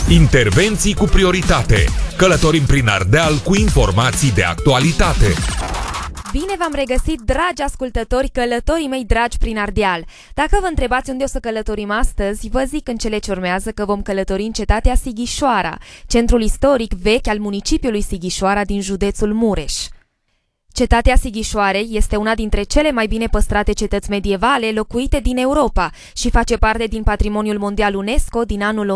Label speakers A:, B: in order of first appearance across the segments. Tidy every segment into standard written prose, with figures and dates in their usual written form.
A: Intervenții cu prioritate. Călătorim prin Ardeal cu informații de actualitate.
B: Bine v-am regăsit, dragi ascultători, călătorii mei dragi prin Ardeal. Dacă vă întrebați unde o să călătorim astăzi, vă zic în cele ce urmează că vom călători în cetatea Sighișoara, centrul istoric vechi al municipiului Sighișoara din județul Mureș. Cetatea Sighișoarei este una dintre cele mai bine păstrate cetăți medievale locuite din Europa și face parte din Patrimoniul Mondial UNESCO din anul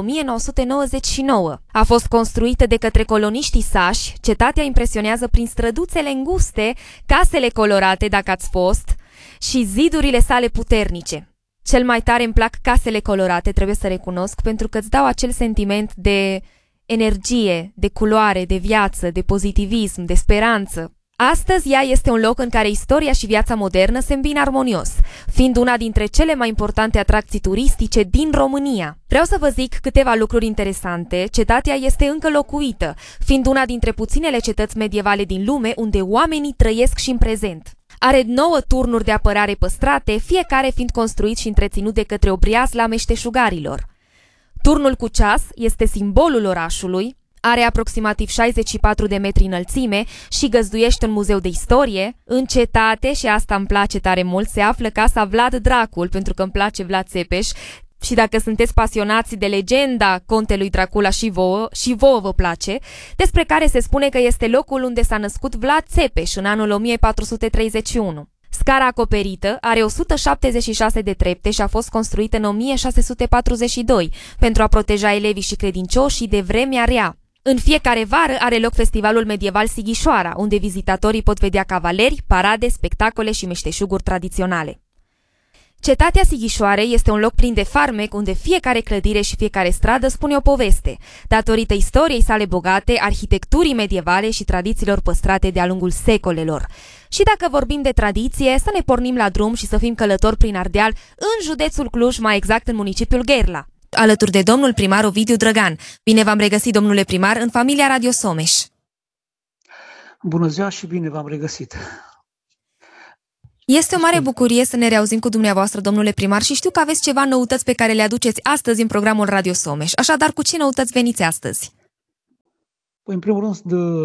B: 1999. A fost construită de către coloniștii sași, cetatea impresionează prin străduțele înguste, casele colorate dacă ați fost și zidurile sale puternice. Cel mai tare îmi plac casele colorate, trebuie să recunosc, pentru că îți dau acel sentiment de energie, de culoare, de viață, de pozitivism, de speranță. Astăzi ea este un loc în care istoria și viața modernă se îmbină armonios, fiind una dintre cele mai importante atracții turistice din România. Vreau să vă zic câteva lucruri interesante. Cetatea este încă locuită, fiind una dintre puținele cetăți medievale din lume unde oamenii trăiesc și în prezent. Are 9 turnuri de apărare păstrate, fiecare fiind construit și întreținut de către o breazlă a meșteșugarilor. Turnul cu ceas este simbolul orașului. Are aproximativ 64 de metri înălțime și găzduiește un muzeu de istorie. În cetate, și asta îmi place tare mult, se află casa Vlad Dracul, pentru că îmi place Vlad Țepeș. Și dacă sunteți pasionați de legenda contelui Dracula și vouă vă place, despre care se spune că este locul unde s-a născut Vlad Țepeș în anul 1431. Scara acoperită are 176 de trepte și a fost construită în 1642 pentru a proteja elevii și credincioșii de vremea rea. În fiecare vară are loc festivalul medieval Sighișoara, unde vizitatorii pot vedea cavaleri, parade, spectacole și meșteșuguri tradiționale. Cetatea Sighișoarei este un loc plin de farmec, unde fiecare clădire și fiecare stradă spune o poveste, datorită istoriei sale bogate, arhitecturii medievale și tradițiilor păstrate de-a lungul secolelor. Și dacă vorbim de tradiție, să ne pornim la drum și să fim călători prin Ardeal, în județul Cluj, mai exact în municipiul Gherla, alături de domnul primar Ovidiu Drăgan. Bine v-am regăsit, domnule primar, în familia Radio Someș.
C: Bună ziua și bine v-am regăsit.
B: Este o mare bucurie să ne reauzim cu dumneavoastră, domnule primar, și știu că aveți ceva noutăți pe care le aduceți astăzi în programul Radio Someș. Așadar, cu ce noutăți veniți astăzi?
C: Păi, în primul rând,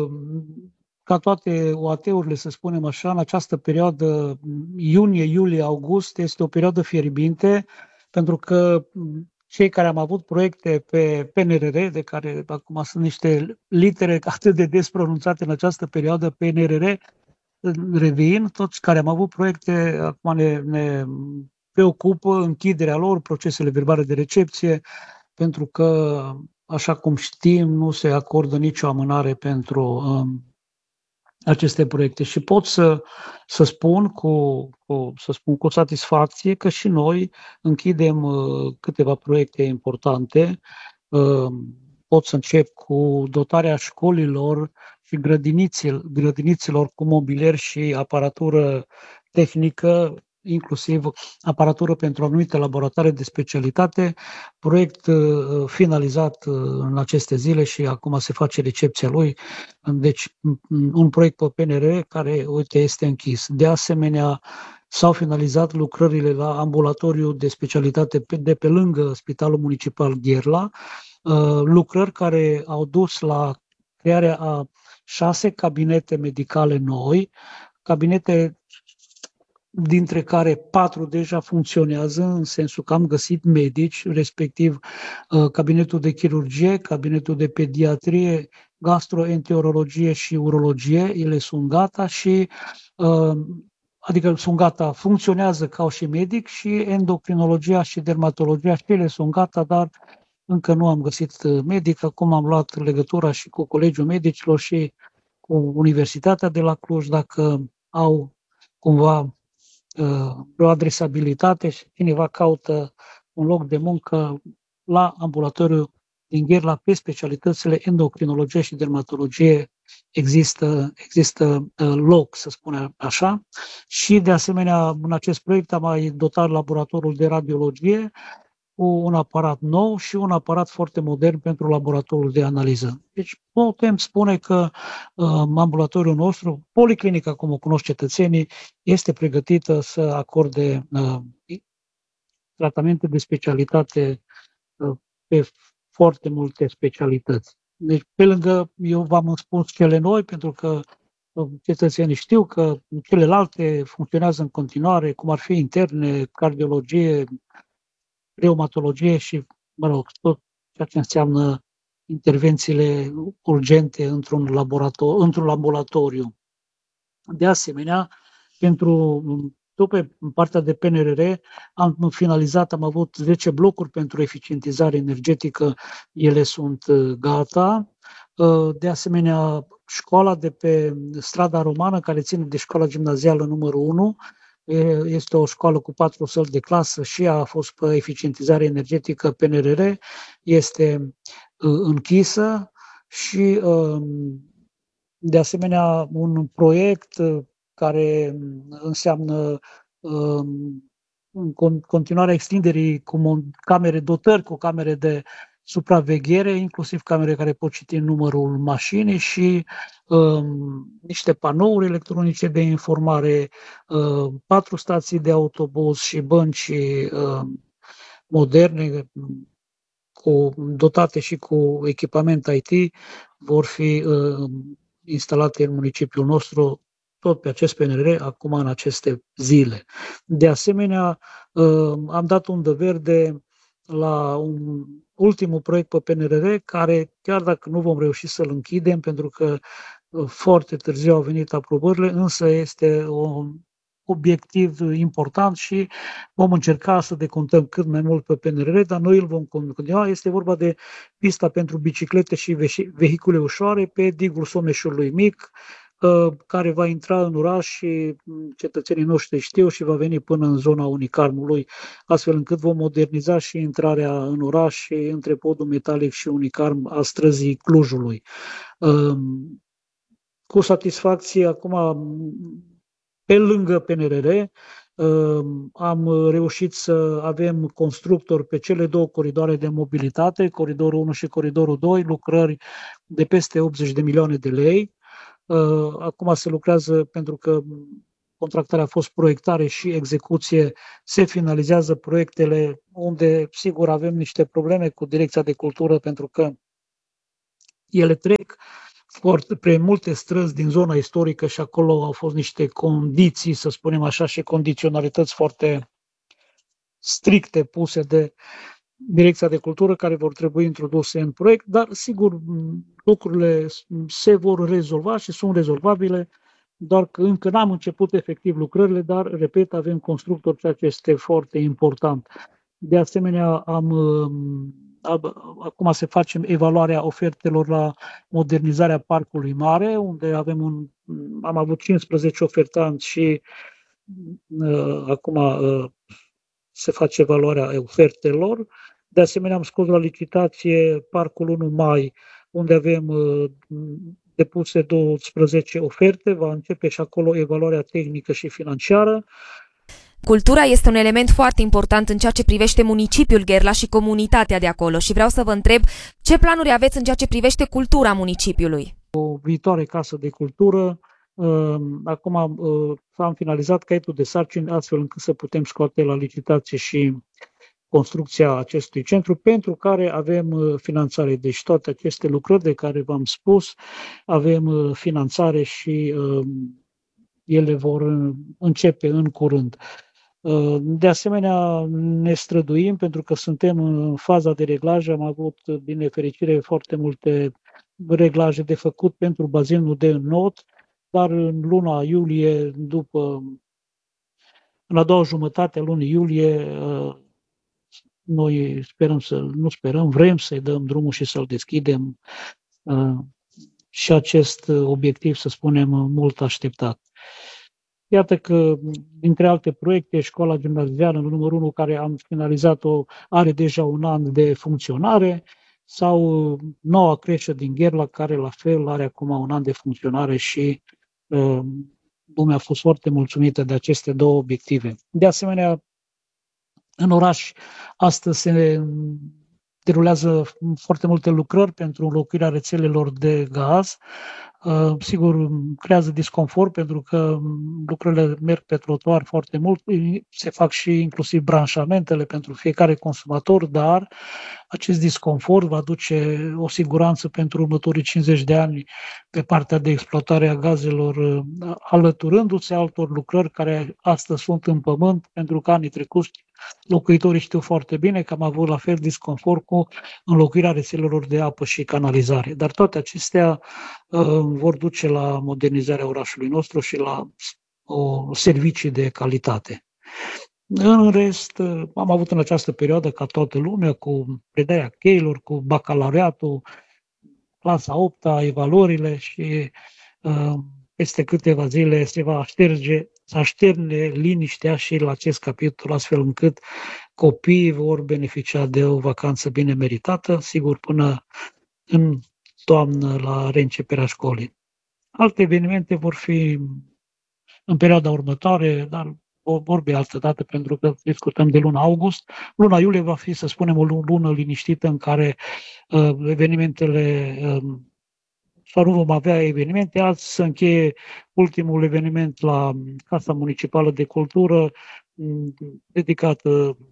C: ca toate OAT-urile, să spunem așa, în această perioadă, iunie, iulie, august, este o perioadă fierbinte, pentru că cei care am avut proiecte pe PNRR, de care acum sunt niște litere atât de des pronunțate în această perioadă, PNRR, revin, toți care am avut proiecte, acum ne preocupă închiderea lor, procesele verbale de recepție, pentru că, așa cum știm, nu se acordă nicio amânare pentru aceste proiecte. Și pot să spun cu satisfacție că și noi închidem câteva proiecte importante. Pot să încep cu dotarea școlilor și grădiniților cu mobilier și aparatură tehnică, inclusiv aparatură pentru anumite laboratoare de specialitate, proiect finalizat în aceste zile și acum se face recepția lui. Deci un proiect pe PNR care, uite, este închis. De asemenea, s-au finalizat lucrările la ambulatoriul de specialitate de pe lângă Spitalul Municipal Gherla, lucrări care au dus la crearea a 6 cabinete medicale noi, cabinete dintre care 4 deja funcționează, în sensul că am găsit medici, respectiv cabinetul de chirurgie, cabinetul de pediatrie, gastroenterologie și urologie, ele sunt gata și adică sunt gata, funcționează ca și medic, și endocrinologia și dermatologia și ele sunt gata, dar încă nu am găsit medic. Acum am luat legătura și cu Colegiul Medicilor și cu Universitatea de la Cluj, dacă au cumva o adresabilitate și cineva caută un loc de muncă la ambulatoriul din Gherla pe specialitățile endocrinologie și dermatologie, există loc, să spunem așa. Și de asemenea, în acest proiect am mai dotat laboratorul de radiologie cu un aparat nou și un aparat foarte modern pentru laboratorul de analiză. Deci putem spune că ambulatoriul nostru, policlinica, cum o cunosc cetățenii, este pregătită să acorde tratamente de specialitate pe foarte multe specialități. Deci, pe lângă, eu v-am spus cele noi, pentru că cetățenii știu că celelalte funcționează în continuare, cum ar fi interne, cardiologie, reumatologie și, mă rog, tot ceea ce înseamnă intervențiile urgente într-un laboratoriu. De asemenea, tot pe partea de PNRR am finalizat, am avut 10 blocuri pentru eficientizare energetică, ele sunt gata. De asemenea, școala de pe strada Romană, care ține de școala gimnazială numărul 1, este o școală cu 4 săli de clasă și ea a fost pe eficientizare energetică PNRR, este închisă și de asemenea un proiect care înseamnă continuarea extinderii cu camere dotări, cu camere de supraveghere, inclusiv camere care pot citi numărul mașinii și niște panouri electronice de informare, 4 stații de autobuz și bănci moderne dotate și cu echipament IT vor fi instalate în municipiul nostru tot pe acest PNRR, acum în aceste zile. De asemenea, am dat undă verde la un ultimul proiect pe PNRR, care, chiar dacă nu vom reuși să-l închidem, pentru că foarte târziu au venit aprobările, însă este un obiectiv important și vom încerca să decontăm cât mai mult pe PNRR, dar noi îl vom continua. Este vorba de pista pentru biciclete și vehicule ușoare pe digul Someșului Mic, care va intra în oraș și cetățenii noștri știu și va veni până în zona Unicarmului, astfel încât vom moderniza și intrarea în oraș și între podul metalic și Unicarm a străzii Clujului. Cu satisfacție, acum, pe lângă PNRR, am reușit să avem constructori pe cele 2 coridoare de mobilitate, coridorul 1 și coridorul 2, lucrări de peste 80 de milioane de lei. Acum se lucrează pentru că contractarea a fost proiectare și execuție, se finalizează proiectele unde, sigur, avem niște probleme cu Direcția de Cultură pentru că ele trec prin multe străzi din zona istorică și acolo au fost niște condiții, să spunem așa, și condiționalități foarte stricte puse de Direcția de Cultură care vor trebui introduse în proiect, dar sigur lucrurile se vor rezolva și sunt rezolvabile, doar că încă n-am început efectiv lucrările, dar, repet, avem constructori, ceea ce este foarte important. De asemenea, acum se face evaluarea ofertelor la modernizarea Parcului Mare, unde am avut 15 ofertanți și acum se face evaluarea ofertelor. De asemenea, am scos la licitație Parcul 1 Mai, unde avem depuse 12 oferte, va începe și acolo evaluarea tehnică și financiară.
B: Cultura este un element foarte important în ceea ce privește municipiul Gherla și comunitatea de acolo și vreau să vă întreb ce planuri aveți în ceea ce privește cultura municipiului?
C: O viitoare casă de cultură. Acum am finalizat caietul de sarcini astfel încât să putem scoate la licitație și construcția acestui centru, pentru care avem finanțare. Deci toate aceste lucrări de care v-am spus, avem finanțare și ele vor începe în curând. De asemenea, ne străduim pentru că suntem în faza de reglaje. Am avut, din nefericire, foarte multe reglaje de făcut pentru bazinul de înot, dar în luna iulie, în a doua jumătate a lunii iulie, noi vrem să-i dăm drumul și să-l deschidem și acest obiectiv, să spunem, mult așteptat. Iată că, dintre alte proiecte, școala gimnazială numărul 1, care am finalizat-o, are deja un an de funcționare, sau noua creșă din Gherla, care la fel are acum un an de funcționare și lumea a fost foarte mulțumită de aceste 2 obiective. De asemenea, în oraș, astăzi derulează foarte multe lucrări pentru înlocuirea rețelelor de gaz. Sigur, creează disconfort pentru că lucrurile merg pe trotuar foarte mult, se fac și inclusiv branșamentele pentru fiecare consumator, dar acest disconfort va aduce o siguranță pentru următorii 50 de ani pe partea de exploatare a gazelor, alăturându-se altor lucrări care astăzi sunt în pământ, pentru că anii trecuți locuitorii știu foarte bine că am avut la fel disconfort cu înlocuirea rețelelor de apă și canalizare. Dar toate acestea vor duce la modernizarea orașului nostru și la servicii de calitate. În rest, am avut în această perioadă, ca toată lumea, cu predarea cheilor, cu bacalaureatul, clasa 8-a, evaluările și peste câteva zile se va așterne liniștea și la acest capitol, astfel încât copiii vor beneficia de o vacanță bine meritată, sigur, până în toamnă la reînceperea școlii. Alte evenimente vor fi în perioada următoare, dar o vorbi altă dată pentru că discutăm de luna august. Luna iulie va fi, să spunem, o lună liniștită în care evenimentele sau nu vom avea evenimente. Azi se încheie ultimul eveniment la Casa Municipală de Cultură dedicată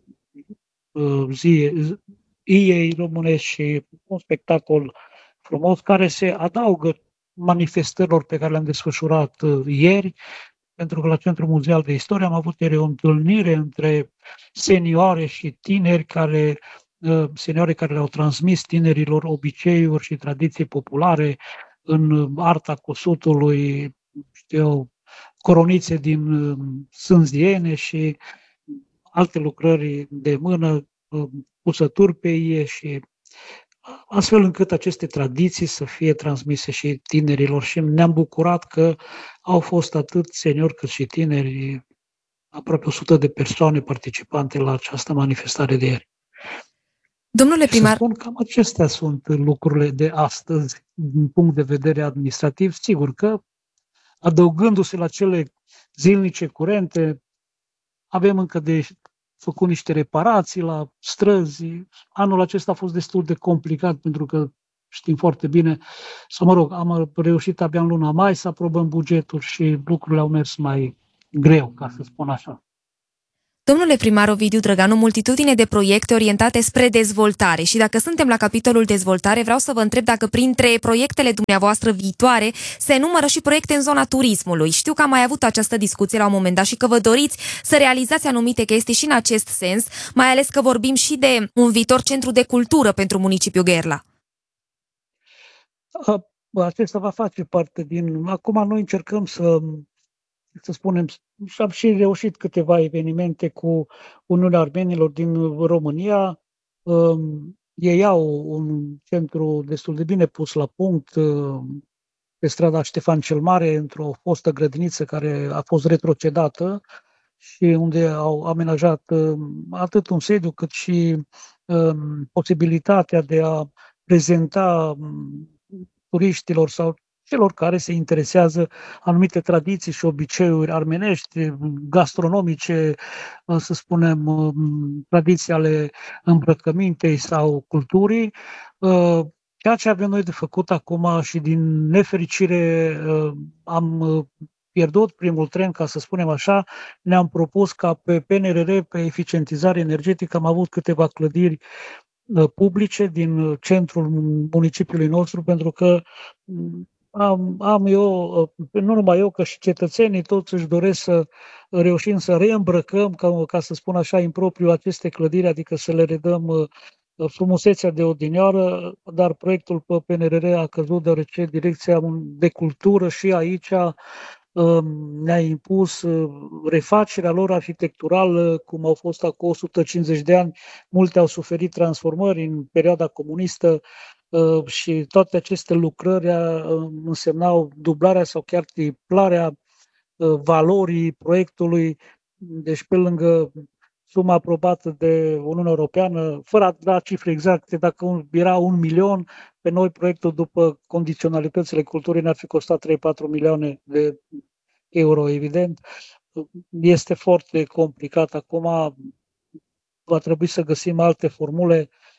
C: Iei românești și un spectacol frumos care se adaugă manifestărilor pe care le-am desfășurat ieri, pentru că la Centrul Muzeal de Istorie am avut ieri o întâlnire între senioare și tineri senioare care le-au transmis tinerilor obiceiuri și tradiții populare în arta cusutului, coronițe din sânziene și alte lucrări de mână, pusături pe ie și astfel încât aceste tradiții să fie transmise și tinerilor. Și ne-am bucurat că au fost atât seniori cât și tineri, aproape 100 de persoane participante la această manifestare de ieri.
B: Domnule primar,
C: să spun, cam acestea sunt lucrurile de astăzi din punct de vedere administrativ. Sigur că adăugându-se la cele zilnice curente, avem încă de făcut niște reparații la străzi. Anul acesta a fost destul de complicat pentru că știm foarte bine, sau mă rog, am reușit abia în luna mai să aprobăm bugetul și lucrurile au mers mai greu, ca să spun așa.
B: domnule primar Ovidiu Drăganu, multitudine de proiecte orientate spre dezvoltare și dacă suntem la capitolul dezvoltare, vreau să vă întreb dacă printre proiectele dumneavoastră viitoare se numără și proiecte în zona turismului. Știu că am mai avut această discuție la un moment dat și că vă doriți să realizați anumite chestii și în acest sens, mai ales că vorbim și de un viitor centru de cultură pentru municipiul Gherla.
C: Acesta va face parte din... Acum noi încercăm să spunem, și am și reușit câteva evenimente cu Uniunea Armenilor din România. Ei au un centru destul de bine pus la punct pe strada Ștefan cel Mare, într-o fostă grădiniță care a fost retrocedată și unde au amenajat atât un sediu cât și posibilitatea de a prezenta turiștilor sau celor care se interesează anumite tradiții și obiceiuri armenești, gastronomice, să spunem, tradiții ale îmbrăcămintei sau culturii. Ceea ce avem noi de făcut acum și din nefericire am pierdut primul tren, ca să spunem așa, ne-am propus ca pe PNRR, pe eficientizare energetică, am avut câteva clădiri publice din centrul municipiului nostru, pentru că am eu, nu numai eu, că și cetățenii toți își doresc să reușim să reîmbrăcăm, ca să spun așa, impropriu aceste clădiri, adică să le redăm frumusețea de odinioară, dar proiectul pe PNRR a căzut deoarece Direcția de Cultură și aici ne-a impus refacerea lor arhitecturală, cum au fost acum 150 de ani. Multe au suferit transformări în perioada comunistă și toate aceste lucrări însemnau dublarea sau chiar triplarea valorii proiectului. Deci pe lângă suma aprobată de Uniunea Europeană, fără a da cifre exacte, dacă era 1 milion, pe noi proiectul după condiționalitățile culturii ne-ar fi costat 3-4 milioane de euro, evident. Este foarte complicat acum, va trebui să găsim alte formule,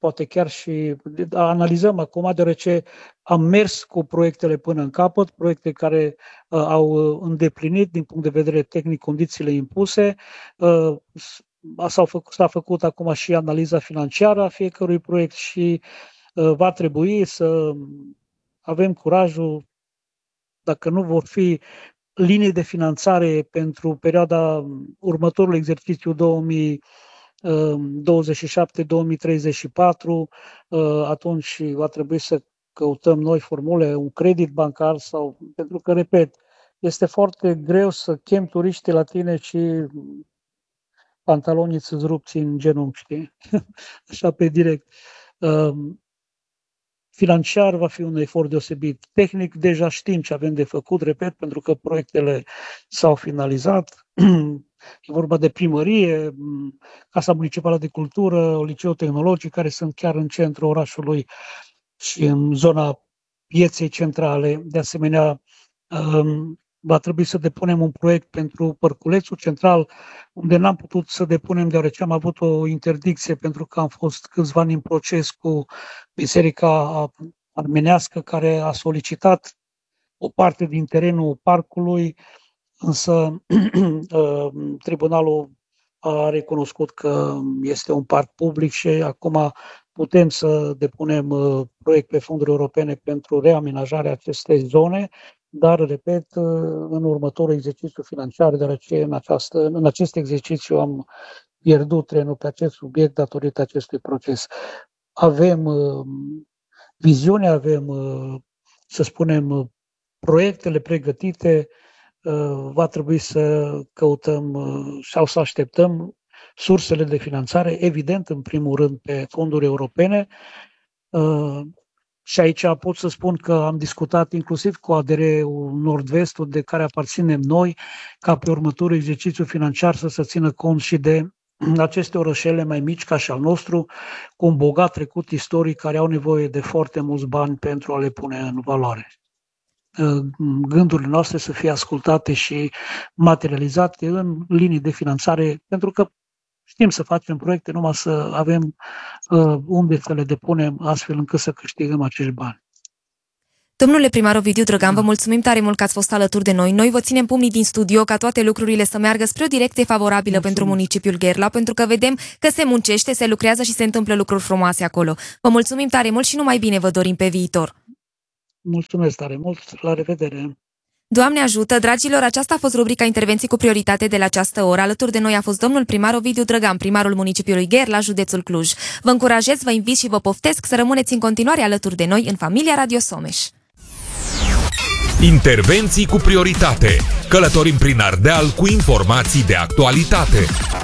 C: poate chiar și analizăm acum, deoarece am mers cu proiectele până în capăt, proiecte care au îndeplinit din punct de vedere tehnic condițiile impuse. S-a făcut acum și analiza financiară a fiecărui proiect și va trebui să avem curajul, dacă nu vor fi linii de finanțare pentru perioada următorului exercițiu 2027-2034, atunci va trebui să căutăm noi formule, un credit bancar sau, pentru că, repet, este foarte greu să chem turiștii la tine și pantalonii să-ți rupți în genunchi, știi? Așa pe direct. Financiar va fi un efort deosebit. Tehnic deja știm ce avem de făcut, repet, pentru că proiectele s-au finalizat. E vorba de primărie, Casa Municipală de Cultură, Liceul Tehnologic, care sunt chiar în centrul orașului și în zona pieței centrale. De asemenea, va trebui să depunem un proiect pentru Părculețul Central, unde n-am putut să depunem, deoarece am avut o interdicție, pentru că am fost câțiva ani în proces cu Biserica Armenească, care a solicitat o parte din terenul parcului, însă tribunalul a recunoscut că este un parc public și acum putem să depunem proiect pe fonduri europene pentru reamenajarea acestei zone, dar, repet, în următorul exercițiu financiar, deoarece în acest exercițiu am pierdut trenul pe acest subiect datorită acestui proces. Avem viziune, avem, să spunem, proiectele pregătite, va trebui să căutăm sau să așteptăm sursele de finanțare, evident, în primul rând, pe fonduri europene. Și aici pot să spun că am discutat inclusiv cu ADR-ul Nord-Vestul, de care aparținem noi, ca pe următorul exercițiu financiar să se țină cont și de aceste orășele mai mici ca și al nostru, cu un bogat trecut istoric, care au nevoie de foarte mulți bani pentru a le pune în valoare. Gândurile noastre să fie ascultate și materializate în linii de finanțare, pentru că știm să facem proiecte, numai să avem unde să le depunem, astfel încât să câștigăm acești bani.
B: Domnule primar Ovidiu Drăgan, vă mulțumim tare mult că ați fost alături de noi. Noi vă ținem pumnii din studio ca toate lucrurile să meargă spre o direcție favorabilă pentru municipiul Gherla, pentru că vedem că se muncește, se lucrează și se întâmplă lucruri frumoase acolo. Vă mulțumim tare mult și numai bine vă dorim pe viitor.
C: Mulțumesc tare mult, la revedere!
B: Doamne ajută, dragilor, aceasta a fost rubrica Intervenții cu prioritate de la această oră. Alături de noi a fost domnul primar Ovidiu Drăgan, primarul municipiului Gherla, județul Cluj. Vă încurajez, vă invit și vă poftesc să rămâneți în continuare alături de noi în familia Radio Someș.
A: Intervenții cu prioritate. Călătorim prin Ardeal cu informații de actualitate.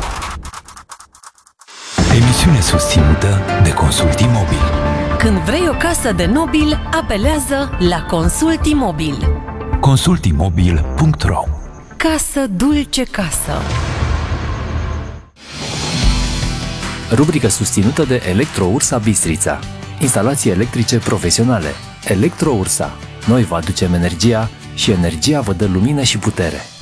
D: Emisiune susținută de Consult Imobil.
E: Când vrei o casă de nobil, apelează la Consult Imobil.
D: consultimobil.ro.
E: Casă dulce casă.
F: Rubrică susținută de Electro-Ursa Bistrița. Instalații electrice profesionale. Electro-Ursa. Noi vă aducem energia și energia vă dă lumină și putere.